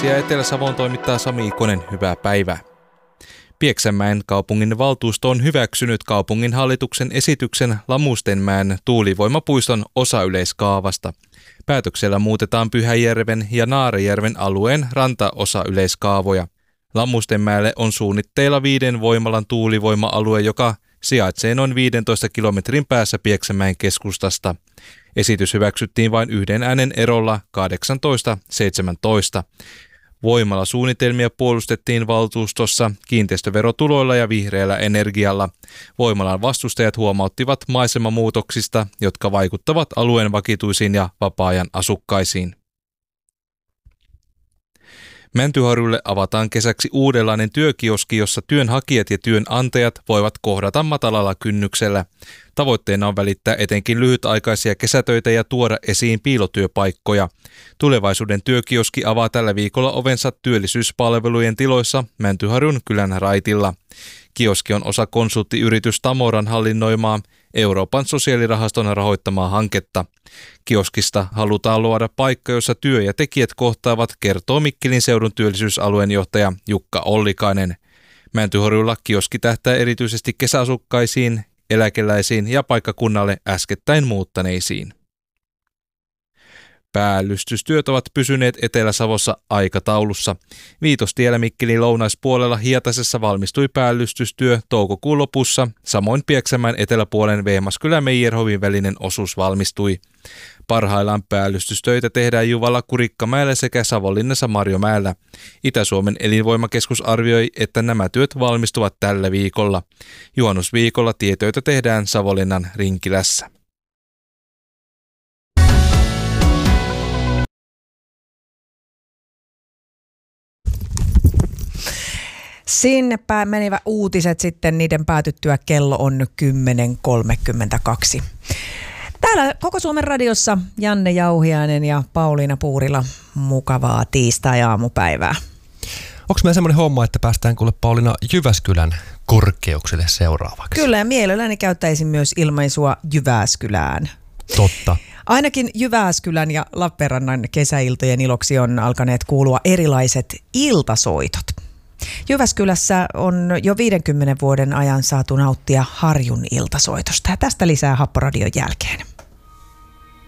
Uutisia Etelä-Savoon toimittaa Sami Ikonen, hyvää päivää. Pieksämäen kaupungin valtuusto on hyväksynyt kaupungin hallituksen esityksen Lamustenmäen tuulivoimapuiston osayleiskaavasta. Päätöksellä muutetaan Pyhäjärven ja Naarajärven alueen rantaosayleiskaavoja. Lamustenmäelle on suunnitteilla 5 voimalan tuulivoima-alue, joka sijaitsee noin 15 kilometrin päässä Pieksämäen keskustasta. Esitys hyväksyttiin vain 1 äänen erolla 18-17. Voimalasuunnitelmia puolustettiin valtuustossa kiinteistöverotuloilla ja vihreällä energialla. Voimalan vastustajat huomauttivat maisemamuutoksista, jotka vaikuttavat alueen vakituisiin ja vapaa-ajan asukkaisiin. Mäntyharjulle avataan kesäksi uudenlainen työkioski, jossa työnhakijat ja työnantajat voivat kohdata matalalla kynnyksellä. Tavoitteena on välittää etenkin lyhytaikaisia kesätöitä ja tuoda esiin piilotyöpaikkoja. Tulevaisuuden työkioski avaa tällä viikolla ovensa työllisyyspalvelujen tiloissa Mäntyharjun kylän raitilla. Kioski on osa konsulttiyritys Tamoran hallinnoimaa Euroopan sosiaalirahaston rahoittamaa hanketta. Kioskista halutaan luoda paikka, jossa työ ja tekijät kohtaavat, kertoo Mikkelin seudun työllisyysalueen johtaja Jukka Ollikainen. Mäntyharjulla kioski tähtää erityisesti kesäasukkaisiin, eläkeläisiin ja paikkakunnalle äskettäin muuttaneisiin. Päällystystyöt ovat pysyneet Etelä-Savossa aikataulussa. Viitostiellä Mikkelin lounaispuolella Hietasessa valmistui päällystystyö toukokuun lopussa, samoin Pieksämäen eteläpuolen Vehmaskylä-Meijerhovin välinen osuus valmistui. Parhaillaan päällystystöitä tehdään Juvalla Kurikkamäellä sekä Savonlinnassa Marjomäellä. Itä-Suomen elinvoimakeskus arvioi, että nämä työt valmistuvat tällä viikolla. Juhannusviikolla tietöitä tehdään Savonlinnan Rinkilässä. Sinne menivät uutiset sitten, niiden päätyttyä kello on 10.32. Täällä Koko Suomen radiossa Janne Jauhiainen ja Pauliina Puurila. Mukavaa tiistai-aamupäivää. Onko meillä semmoinen homma, että päästään kuule Pauliina Jyväskylän korkeuksille seuraavaksi? Kyllä, ja mielelläni käyttäisin myös ilmaisua Jyväskylään. Totta. Ainakin Jyväskylän ja Lappeenrannan kesäiltojen iloksi on alkaneet kuulua erilaiset iltasoitot. Jyväskylässä on jo 50 vuoden ajan saatu nauttia Harjun iltasoitosta, ja tästä lisää Happoradion jälkeen.